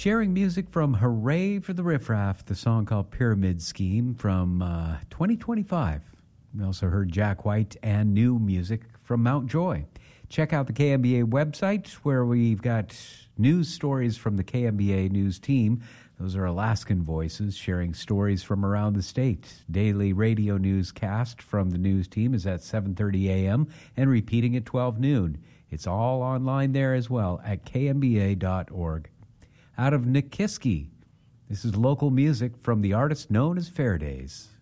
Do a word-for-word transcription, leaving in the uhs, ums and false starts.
Sharing music from Hooray for the Riff Raff, the song called Pyramid Scheme from uh, twenty twenty-five. We also heard Jack White and new music from Mount Joy. Check out the K M B A website where we've got news stories from the K M B A news team. Those are Alaskan voices sharing stories from around the state. Daily radio newscast from the news team is at seven thirty a.m. and repeating at twelve noon. It's all online there as well at k m b a dot org. Out of Nikiski, this is local music from the artist known as Fairdays.